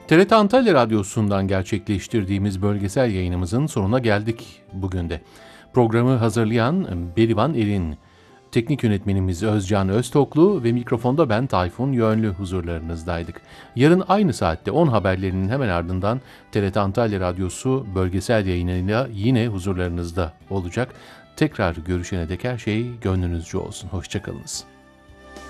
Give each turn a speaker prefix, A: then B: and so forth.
A: TRT Antalya Radyosu'ndan gerçekleştirdiğimiz bölgesel yayınımızın sonuna geldik bugün de. Programı hazırlayan Berivan Erin, teknik yönetmenimiz Özcan Öztoklu ve mikrofonda ben Tayfun Yönlü huzurlarınızdaydık. Yarın aynı saatte 10 haberlerinin hemen ardından TRT Antalya Radyosu bölgesel yayınıyla yine huzurlarınızda olacak. Tekrar görüşene dek her şey gönlünüzce olsun. Hoşçakalınız.